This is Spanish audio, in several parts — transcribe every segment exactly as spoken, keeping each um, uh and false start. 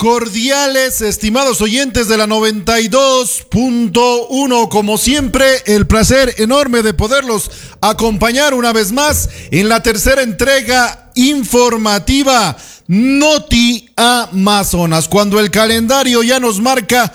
cordiales, estimados oyentes de la noventa y dos punto uno. Como siempre, el placer enorme de poderlos acompañar una vez más en la tercera entrega informativa Noti Amazonas, cuando el calendario ya nos marca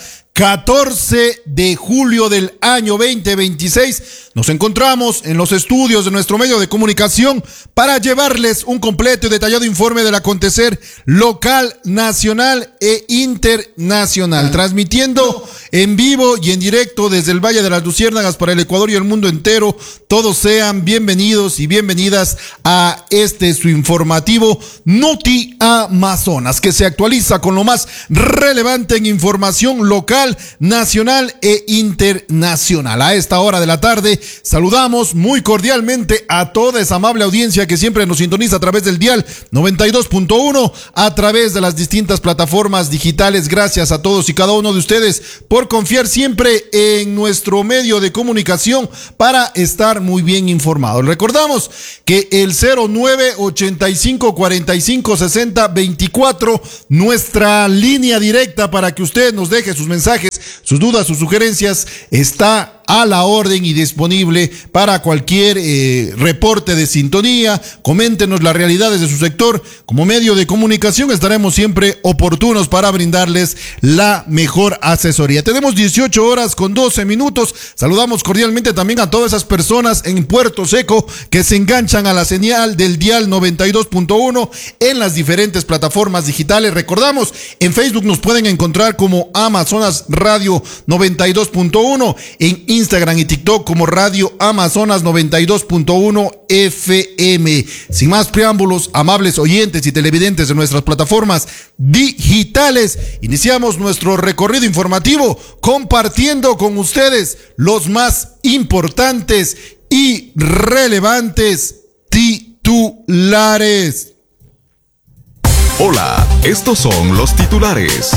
catorce de julio del año veinte veintiséis. Nos encontramos en los estudios de nuestro medio de comunicación para llevarles un completo y detallado informe del acontecer local, nacional e internacional, transmitiendo en vivo y en directo desde el Valle de las Luciérnagas para el Ecuador y el mundo entero. Todos sean bienvenidos y bienvenidas a este su informativo Noti Amazonas, que se actualiza con lo más relevante en información local, nacional e internacional. A esta hora de la tarde saludamos muy cordialmente a toda esa amable audiencia que siempre nos sintoniza a través del dial noventa y dos punto uno, a través de las distintas plataformas digitales. Gracias a todos y cada uno de ustedes por confiar siempre en nuestro medio de comunicación para estar muy bien informados. Recordamos que el cero nueve ochenta y cinco cuarenta y cinco sesenta veinticuatro, nuestra línea directa para que usted nos deje sus mensajes, sus dudas, sus sugerencias, está a la orden y disponible para cualquier eh, reporte de sintonía. Coméntenos las realidades de su sector. Como medio de comunicación estaremos siempre oportunos para brindarles la mejor asesoría. Tenemos dieciocho horas con doce minutos. Saludamos cordialmente también a todas esas personas en Puerto Seco que se enganchan a la señal del dial noventa y dos punto uno en las diferentes plataformas digitales. Recordamos, en Facebook nos pueden encontrar como Amazonas Radio noventa y dos punto uno, en Instagram y TikTok como Radio Amazonas noventa y dos punto uno F M. Sin más preámbulos, amables oyentes y televidentes de nuestras plataformas digitales, iniciamos nuestro recorrido informativo compartiendo con ustedes los más importantes y relevantes titulares. Hola, estos son los titulares.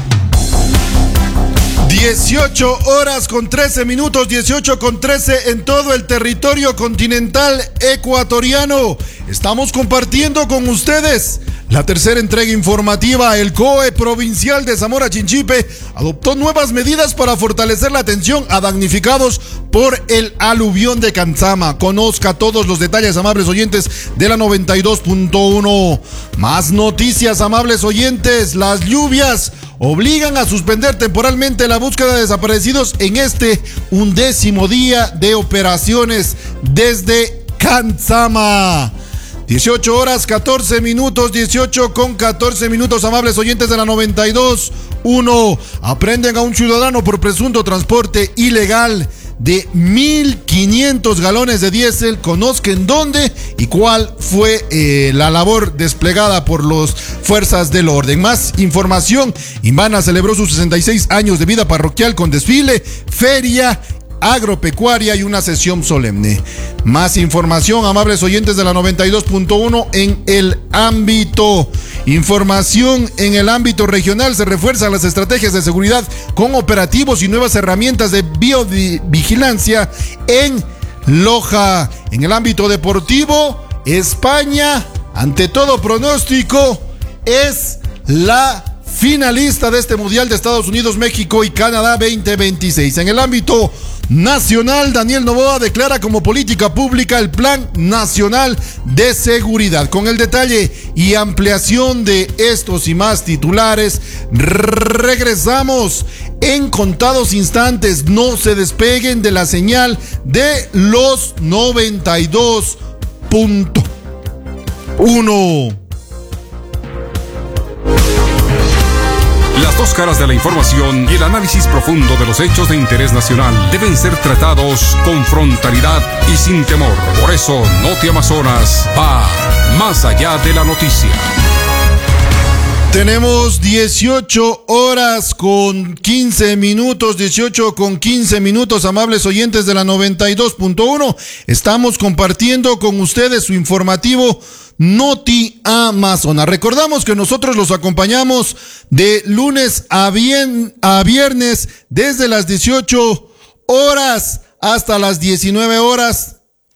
dieciocho horas con trece minutos, dieciocho con trece en todo el territorio continental ecuatoriano. Estamos compartiendo con ustedes la tercera entrega informativa. El C O E provincial de Zamora Chinchipe adoptó nuevas medidas para fortalecer la atención a damnificados por el aluvión de Cantzama. Conozca todos los detalles, amables oyentes de la noventa y dos punto uno. Más noticias, amables oyentes. Las lluvias obligan a suspender temporalmente la búsqueda de desaparecidos en este undécimo día de operaciones desde Cantzama. dieciocho horas catorce minutos, dieciocho con catorce minutos, amables oyentes de la noventa y dos punto uno. Aprenden a un ciudadano por presunto transporte ilegal de mil quinientos galones de diésel. Conozcan dónde y cuál fue eh, la labor desplegada por las fuerzas del orden. Más información. Imbana celebró sus sesenta y seis años de vida parroquial con desfile, feria agropecuaria y una sesión solemne. Más información, amables oyentes de la noventa y dos punto uno, en el ámbito información en el ámbito regional. Se refuerzan las estrategias de seguridad con operativos y nuevas herramientas de biovigilancia en Loja. En el ámbito deportivo, España, ante todo pronóstico, es la finalista de este Mundial de Estados Unidos, México y Canadá veinte veintiséis. En el ámbito nacional, Daniel Noboa declara como política pública el Plan Nacional de Seguridad. Con el detalle y ampliación de estos y más titulares, regresamos en contados instantes. No se despeguen de la señal de los noventa y dos punto uno. Las dos caras de la información y el análisis profundo de los hechos de interés nacional deben ser tratados con frontalidad y sin temor. Por eso, Noti Amazonas va más allá de la noticia. Tenemos dieciocho horas con quince minutos, dieciocho con quince minutos, amables oyentes de la noventa y dos punto uno. Estamos compartiendo con ustedes su informativo Noti Amazonas. Recordamos que nosotros los acompañamos de lunes a, bien, a viernes desde las dieciocho horas hasta las diecinueve horas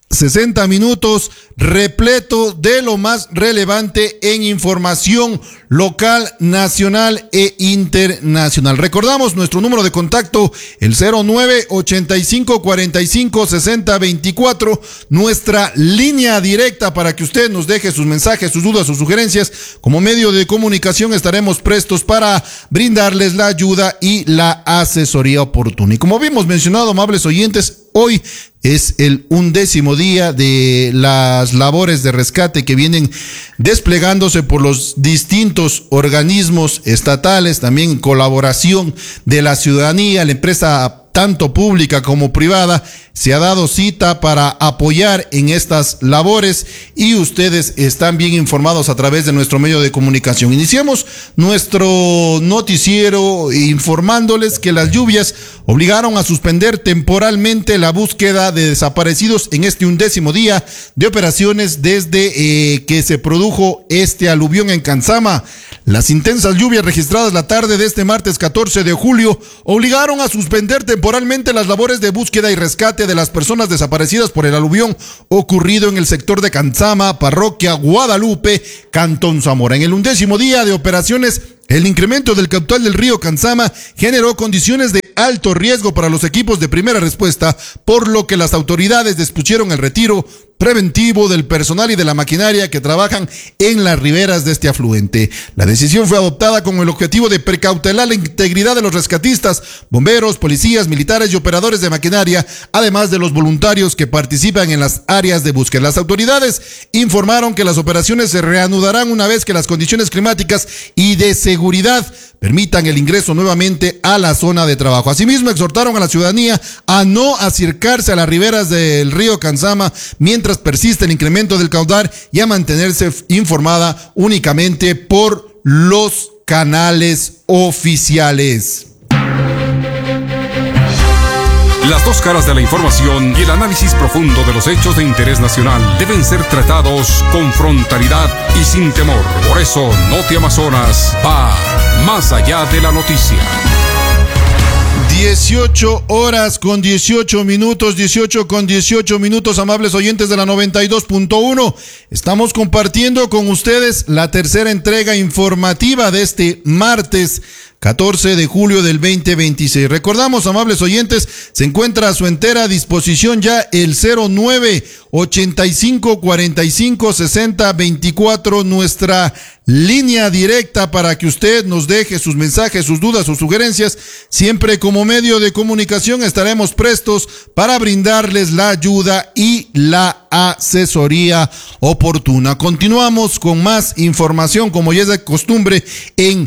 sesenta minutos, repleto de lo más relevante en información local, nacional e internacional. Recordamos nuestro número de contacto, el cero nueve ochenta y cinco cuarenta y cinco sesenta veinticuatro, nuestra línea directa para que usted nos deje sus mensajes, sus dudas, sus sugerencias. Como medio de comunicación estaremos prestos para brindarles la ayuda y la asesoría oportuna. Y como habíamos mencionado, amables oyentes, hoy es el undécimo día de las labores de rescate que vienen desplegándose por los distintos organismos estatales, también en colaboración de la ciudadanía, la empresa tanto pública como privada, se ha dado cita para apoyar en estas labores y ustedes están bien informados a través de nuestro medio de comunicación. Iniciamos nuestro noticiero informándoles que las lluvias obligaron a suspender temporalmente la búsqueda de desaparecidos en este undécimo día de operaciones desde eh, que se produjo este aluvión en Canzama. Las intensas lluvias registradas la tarde de este martes catorce de julio obligaron a suspender temporalmente las labores de búsqueda y rescate de las personas desaparecidas por el aluvión ocurrido en el sector de Canzama, parroquia Guadalupe, Cantón Zamora. En el undécimo día de operaciones, el incremento del caudal del río Canzama generó condiciones de alto riesgo para los equipos de primera respuesta, por lo que las autoridades dispusieron el retiro preventivo del personal y de la maquinaria que trabajan en las riberas de este afluente. La decisión fue adoptada con el objetivo de precautelar la integridad de los rescatistas, bomberos, policías, militares y operadores de maquinaria, además de los voluntarios que participan en las áreas de búsqueda. Las autoridades informaron que las operaciones se reanudarán una vez que las condiciones climáticas y de seguridad permitan el ingreso nuevamente a la zona de trabajo. Asimismo, exhortaron a la ciudadanía a no acercarse a las riberas del río Canzama mientras persiste el incremento del caudal y a mantenerse informada únicamente por los canales oficiales. Las dos caras de la información y el análisis profundo de los hechos de interés nacional deben ser tratados con frontalidad y sin temor. Por eso, Noti Amazonas va más allá de la noticia. dieciocho horas con dieciocho minutos, dieciocho con dieciocho minutos, amables oyentes de la noventa y dos punto uno. Estamos compartiendo con ustedes la tercera entrega informativa de este martes catorce de julio del veinte veintiséis. Recordamos, amables oyentes, se encuentra a su entera disposición ya el cero nueve ochenta y cinco cuarenta y cinco sesenta veinticuatro, nuestra línea directa para que usted nos deje sus mensajes, sus dudas, sus sugerencias. Siempre como medio de comunicación estaremos prestos para brindarles la ayuda y la asesoría oportuna. Continuamos con más información, como ya es de costumbre en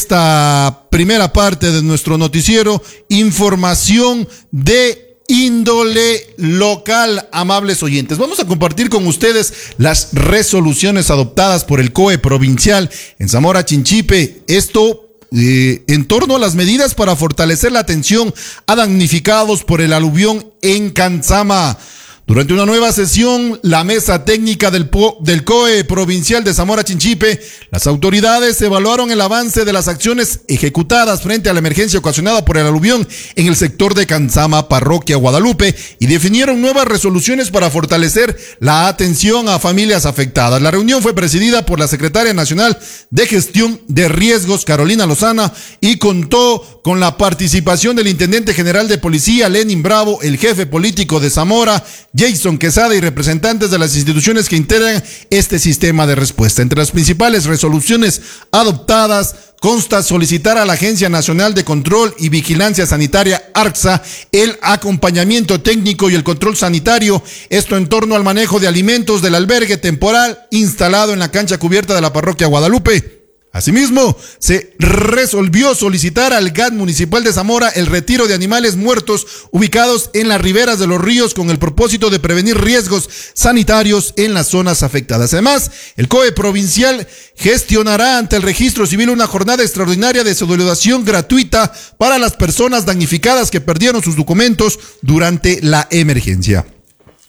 esta primera parte de nuestro noticiero, información de índole local, amables oyentes. Vamos a compartir con ustedes las resoluciones adoptadas por el C O E provincial en Zamora Chinchipe. Esto eh, en torno a las medidas para fortalecer la atención a damnificados por el aluvión en Canzama. Durante una nueva sesión, la mesa técnica del, po, del C O E provincial de Zamora Chinchipe, las autoridades evaluaron el avance de las acciones ejecutadas frente a la emergencia ocasionada por el aluvión en el sector de Canzama, parroquia Guadalupe, y definieron nuevas resoluciones para fortalecer la atención a familias afectadas. La reunión fue presidida por la secretaria nacional de Gestión de Riesgos, Carolina Lozana, y contó con la participación del intendente general de policía, Lenin Bravo, el jefe político de Zamora, Jason Quesada, y representantes de las instituciones que integran este sistema de respuesta. Entre las principales resoluciones adoptadas consta solicitar a la Agencia Nacional de Control y Vigilancia Sanitaria, ARCSA, el acompañamiento técnico y el control sanitario, esto en torno al manejo de alimentos del albergue temporal instalado en la cancha cubierta de la parroquia Guadalupe. Asimismo, se resolvió solicitar al G A T municipal de Zamora el retiro de animales muertos ubicados en las riberas de los ríos con el propósito de prevenir riesgos sanitarios en las zonas afectadas. Además, el C O E provincial gestionará ante el registro civil una jornada extraordinaria de salubridad gratuita para las personas damnificadas que perdieron sus documentos durante la emergencia.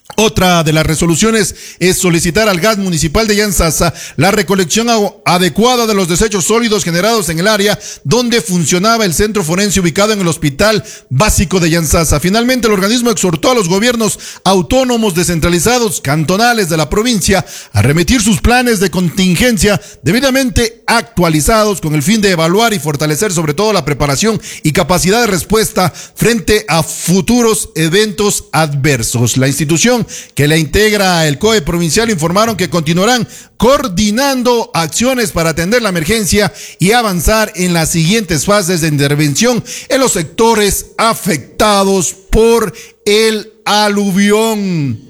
Otra de las resoluciones es solicitar al gas municipal de Yantzaza la recolección adecuada de los desechos sólidos generados en el área donde funcionaba el centro forense ubicado en el Hospital Básico de Yantzaza. Finalmente, el organismo exhortó a los gobiernos autónomos descentralizados cantonales de la provincia a remitir sus planes de contingencia debidamente actualizados con el fin de evaluar y fortalecer sobre todo la preparación y capacidad de respuesta frente a futuros eventos adversos. La institución que la integra el C O E provincial informaron que continuarán coordinando acciones para atender la emergencia y avanzar en las siguientes fases de intervención en los sectores afectados por el aluvión.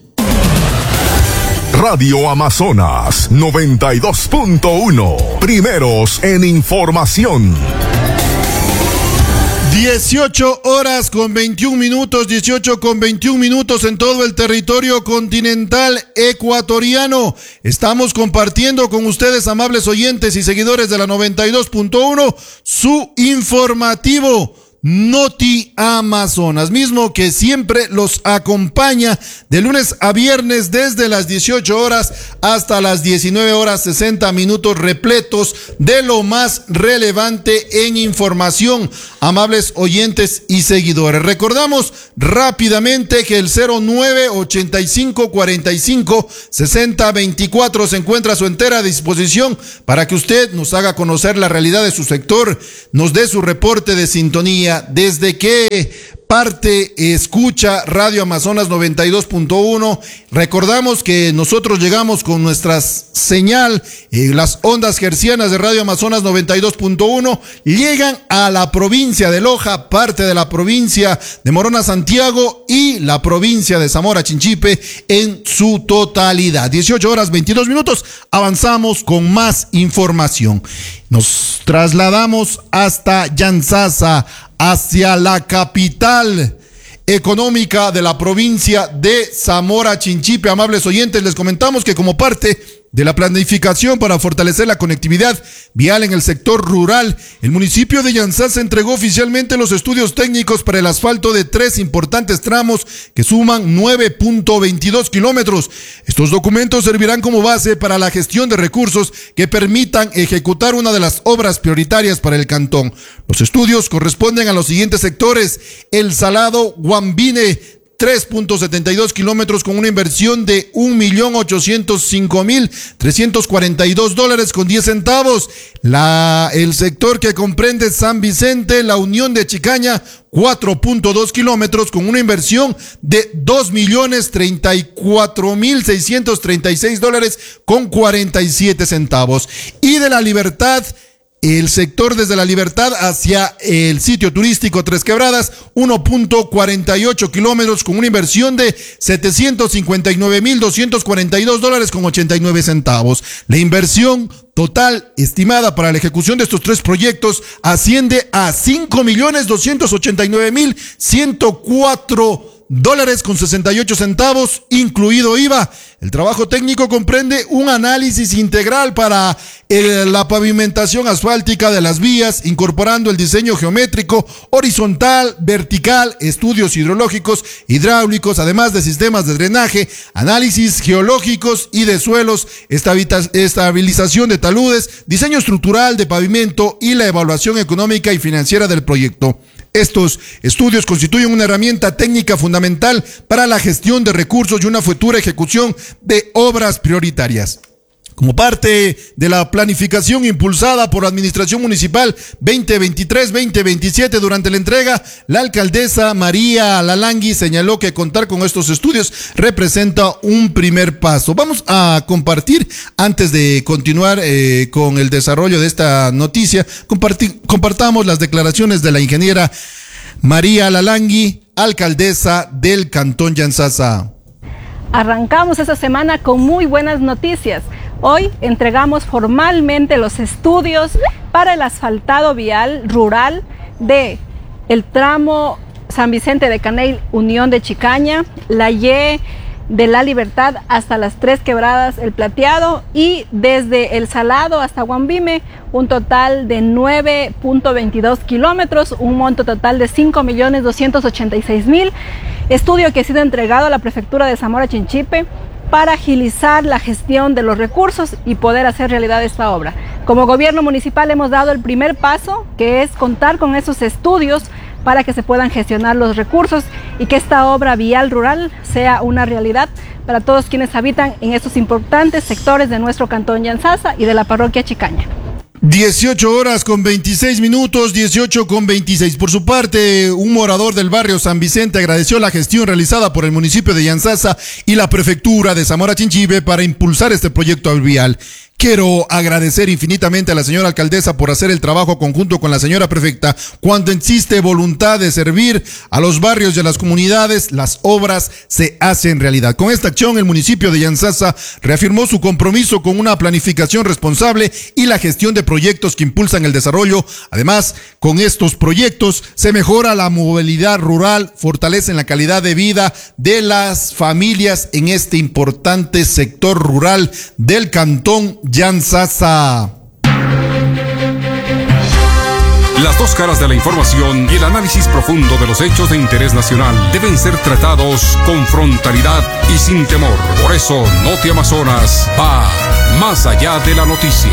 Radio Amazonas noventa y dos punto uno, primeros en información. dieciocho horas con veintiún minutos, dieciocho con veintiún minutos en todo el territorio continental ecuatoriano. Estamos compartiendo con ustedes, amables oyentes y seguidores de la noventa y dos punto uno, su informativo Noti Amazonas, mismo que siempre los acompaña de lunes a viernes desde las dieciocho horas hasta las diecinueve horas sesenta minutos, repletos de lo más relevante en información, amables oyentes y seguidores. Recordamos rápidamente que el cero nueve ochenta y cinco cuarenta y cinco sesenta veinticuatro se encuentra a su entera disposición para que usted nos haga conocer la realidad de su sector, nos dé su reporte de sintonía. Desde qué parte escucha Radio Amazonas noventa y dos punto uno. Recordamos que nosotros llegamos con nuestra señal, eh, las ondas hercianas de Radio Amazonas noventa y dos punto uno llegan a la provincia de Loja, parte de la provincia de Morona Santiago y la provincia de Zamora Chinchipe en su totalidad. dieciocho horas veintidós minutos, avanzamos con más información. Nos trasladamos hasta Yantzaza, hacia la capital económica de la provincia de Zamora Chinchipe. Amables oyentes, les comentamos que como parte de la planificación para fortalecer la conectividad vial en el sector rural, el municipio de Yantzaza entregó oficialmente los estudios técnicos para el asfalto de tres importantes tramos que suman nueve punto veintidós kilómetros. Estos documentos servirán como base para la gestión de recursos que permitan ejecutar una de las obras prioritarias para el cantón. Los estudios corresponden a los siguientes sectores: El Salado Guambine, tres punto setenta y dos kilómetros con una inversión de un millón ochocientos cinco mil trescientos cuarenta y dos dólares con diez centavos. La, el sector que comprende San Vicente, la Unión de Chicaña, cuatro punto dos kilómetros con una inversión de dos millones treinta y cuatro mil seiscientos treinta y seis dólares con cuarenta y siete centavos. Y de La Libertad, el sector desde La Libertad hacia el sitio turístico Tres Quebradas, uno punto cuarenta y ocho kilómetros con una inversión de setecientos cincuenta y nueve mil doscientos cuarenta y dos dólares con ochenta y nueve centavos. La inversión total estimada para la ejecución de estos tres proyectos asciende a cinco millones doscientos ochenta y nueve mil ciento cuatro dólares con sesenta y ocho centavos, incluido I V A. El trabajo técnico comprende un análisis integral para el, la pavimentación asfáltica de las vías, incorporando el diseño geométrico, horizontal, vertical, estudios hidrológicos, hidráulicos, además de sistemas de drenaje, análisis geológicos y de suelos, estabilización de taludes, diseño estructural de pavimento y la evaluación económica y financiera del proyecto. Estos estudios constituyen una herramienta técnica fundamental para la gestión de recursos y una futura ejecución de obras prioritarias. Como parte de la planificación impulsada por la Administración Municipal veinte veintitrés veinte veintisiete, durante la entrega, la alcaldesa María Lalangui señaló que contar con estos estudios representa un primer paso. Vamos a compartir, antes de continuar eh, con el desarrollo de esta noticia, compartamos las declaraciones de la ingeniera María Lalangui, alcaldesa del Cantón Yantzaza. Arrancamos esta semana con muy buenas noticias. Hoy entregamos formalmente los estudios para el asfaltado vial rural de el tramo San Vicente de Caney, Unión de Chicaña, la Y de La Libertad hasta las Tres Quebradas, El Plateado, y desde El Salado hasta Guambime, un total de nueve punto veintidós kilómetros, un monto total de cinco millones doscientos ochenta y seis mil estudio que ha sido entregado a la Prefectura de Zamora Chinchipe para agilizar la gestión de los recursos y poder hacer realidad esta obra. Como gobierno municipal hemos dado el primer paso, que es contar con esos estudios para que se puedan gestionar los recursos y que esta obra vial rural sea una realidad para todos quienes habitan en estos importantes sectores de nuestro cantón Yantzaza y de la parroquia Chicaña. dieciocho horas con veintiséis minutos, dieciocho con veintiséis. Por su parte, un morador del barrio San Vicente agradeció la gestión realizada por el municipio de Yantzaza y la prefectura de Zamora Chinchipe para impulsar este proyecto vial. Quiero agradecer infinitamente a la señora alcaldesa por hacer el trabajo conjunto con la señora prefecta. Cuando existe voluntad de servir a los barrios y a las comunidades, las obras se hacen realidad. Con esta acción, el municipio de Yantzaza reafirmó su compromiso con una planificación responsable y la gestión de proyectos que impulsan el desarrollo. Además, con estos proyectos se mejora la movilidad rural, fortalecen la calidad de vida de las familias en este importante sector rural del cantón Yantzaza. Las dos caras de la información y el análisis profundo de los hechos de interés nacional deben ser tratados con frontalidad y sin temor. Por eso, Noti Amazonas va más allá de la noticia.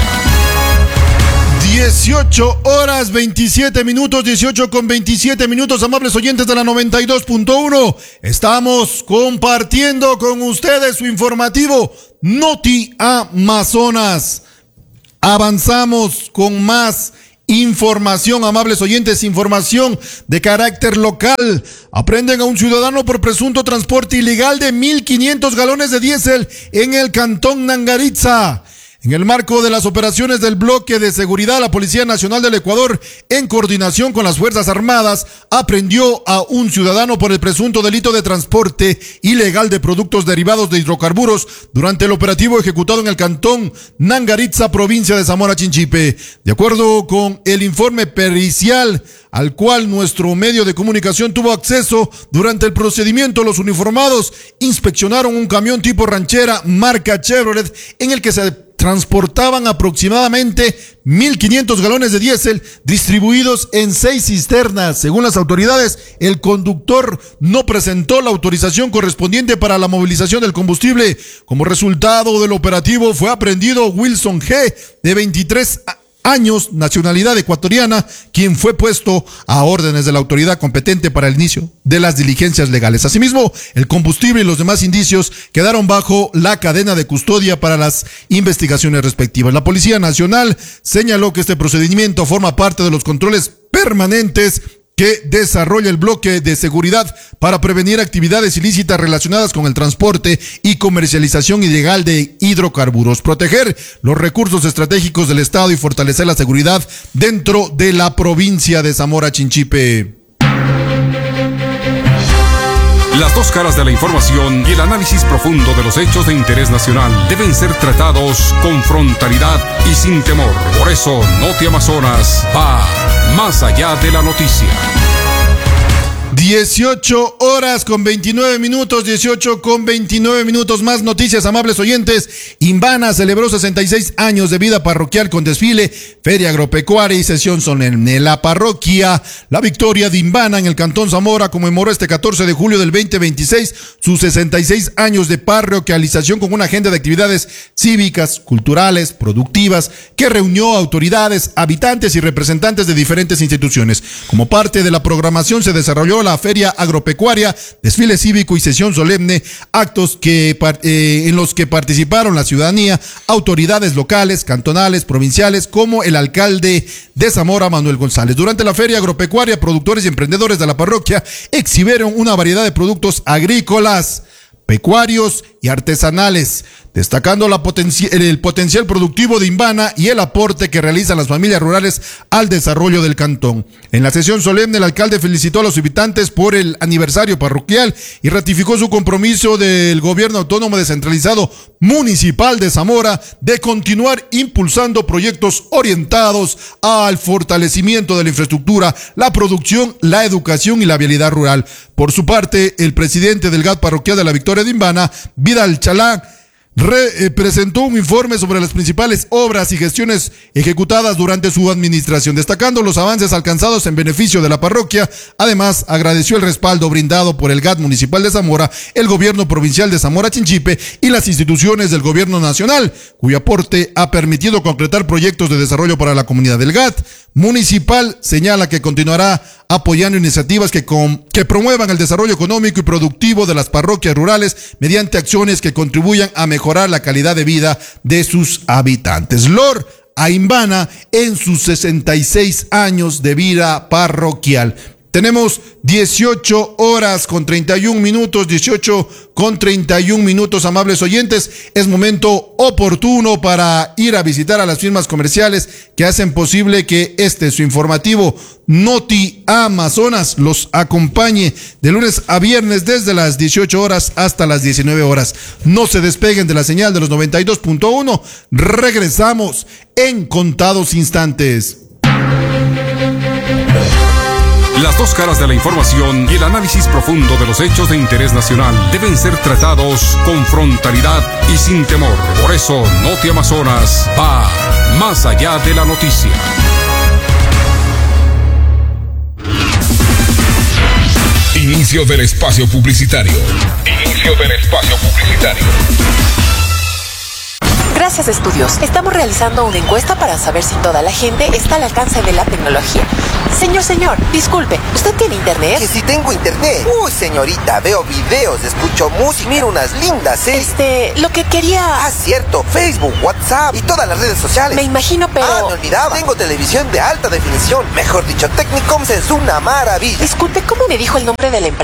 dieciocho horas veintisiete minutos, dieciocho con veintisiete minutos, amables oyentes de la noventa y dos punto uno. Estamos compartiendo con ustedes su informativo Noti Amazonas. Avanzamos con más información, amables oyentes, información de carácter local. Aprenden a un ciudadano por presunto transporte ilegal de mil quinientos galones de diésel en el cantón Nangaritza. En el marco de las operaciones del bloque de seguridad, la Policía Nacional del Ecuador, en coordinación con las Fuerzas Armadas, aprendió a un ciudadano por el presunto delito de transporte ilegal de productos derivados de hidrocarburos durante el operativo ejecutado en el cantón Nangaritza, provincia de Zamora Chinchipe. De acuerdo con el informe pericial al cual nuestro medio de comunicación tuvo acceso, durante el procedimiento los uniformados inspeccionaron un camión tipo ranchera marca Chevrolet en el que se transportaban aproximadamente mil quinientos galones de diésel distribuidos en seis cisternas. Según las autoridades, el conductor no presentó la autorización correspondiente para la movilización del combustible. Como resultado del operativo fue aprehendido Wilson G., de veintitrés años, nacionalidad ecuatoriana, quien fue puesto a órdenes de la autoridad competente para el inicio de las diligencias legales. Asimismo, el combustible y los demás indicios quedaron bajo la cadena de custodia para las investigaciones respectivas. La Policía Nacional señaló que este procedimiento forma parte de los controles permanentes que desarrolla el bloque de seguridad para prevenir actividades ilícitas relacionadas con el transporte y comercialización ilegal de hidrocarburos, proteger los recursos estratégicos del Estado y fortalecer la seguridad dentro de la provincia de Zamora Chinchipe. Las dos caras de la información y el análisis profundo de los hechos de interés nacional deben ser tratados con frontalidad y sin temor. Por eso, Noti Amazonas va más allá de la noticia. dieciocho horas con veintinueve minutos, dieciocho con veintinueve minutos. Más noticias, amables oyentes. Imbana celebró sesenta y seis años de vida parroquial con desfile, feria agropecuaria y sesión solemne. La parroquia La Victoria de Imbana en el cantón Zamora conmemoró este catorce de julio del veinte veintiséis sus sesenta y seis años de parroquialización con una agenda de actividades cívicas, culturales, productivas, que reunió a autoridades, habitantes y representantes de diferentes instituciones. Como parte de la programación se desarrolló la feria agropecuaria, desfile cívico y sesión solemne, actos que, eh, en los que participaron la ciudadanía, autoridades locales, cantonales, provinciales, como el alcalde de Zamora, Manuel González. Durante la feria agropecuaria, productores y emprendedores de la parroquia exhibieron una variedad de productos agrícolas, pecuarios y artesanales, destacando la potenci- el potencial productivo de Imbana y el aporte que realizan las familias rurales al desarrollo del cantón. En la sesión solemne, el alcalde felicitó a los habitantes por el aniversario parroquial y ratificó su compromiso del gobierno autónomo descentralizado municipal de Zamora de continuar impulsando proyectos orientados al fortalecimiento de la infraestructura, la producción, la educación y la vialidad rural. Por su parte, el presidente del G A T parroquial de La Victoria de Imbana, Vidal Chalá, Re, eh, presentó un informe sobre las principales obras y gestiones ejecutadas durante su administración, destacando los avances alcanzados en beneficio de la parroquia. Además, agradeció el respaldo brindado por el G A T municipal de Zamora, el gobierno provincial de Zamora Chinchipe y las instituciones del gobierno nacional, cuyo aporte ha permitido concretar proyectos de desarrollo para la comunidad del G A T municipal. Señala que continuará apoyando iniciativas que, con, que promuevan el desarrollo económico y productivo de las parroquias rurales mediante acciones que contribuyan a mejorar la calidad de vida de sus habitantes. Lor Aimbana en sus sesenta y seis años de vida parroquial. Tenemos dieciocho horas con treinta y un minutos, dieciocho con treinta y un minutos, amables oyentes. Es momento oportuno para ir a visitar a las firmas comerciales que hacen posible que este, su informativo Noti Amazonas, los acompañe de lunes a viernes desde las dieciocho horas hasta las diecinueve horas. No se despeguen de la señal de los noventa y dos punto uno. Regresamos en contados instantes. Las dos caras de la información y el análisis profundo de los hechos de interés nacional deben ser tratados con frontalidad y sin temor. Por eso, Noti Amazonas va más allá de la noticia. Inicio del espacio publicitario. Inicio del espacio publicitario. Gracias, Estudios. Estamos realizando una encuesta para saber si toda la gente está al alcance de la tecnología. Señor, señor, disculpe, ¿usted tiene internet? Que si tengo internet. Uy, señorita, veo videos, escucho música, miro unas lindas, ¿eh? Este, lo que quería... Ah, cierto, Facebook, WhatsApp y todas las redes sociales. Me imagino, pero... Ah, me olvidaba. Tengo televisión de alta definición. Mejor dicho, Technicoms es una maravilla. Disculpe, ¿cómo me dijo el nombre de la empresa?